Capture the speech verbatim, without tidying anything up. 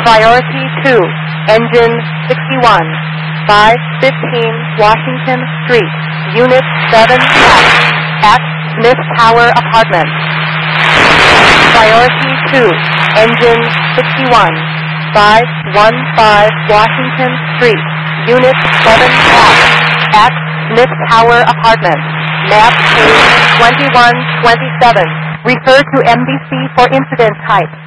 Priority two, engine sixty-one, five fifteen Washington Street, Unit seven F, at Smith Tower Apartments. Priority two, engine sixty-one, five fifteen Washington Street, Unit seven F, at Smith Tower Apartments. Map page twenty-one twenty-seven. Refer to M B C for incident type.